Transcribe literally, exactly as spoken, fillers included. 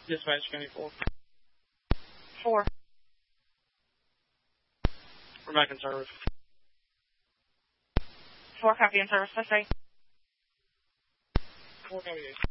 Dispatch, County four. Four. We're back in service. Four, copy in service. I say. Four, copy.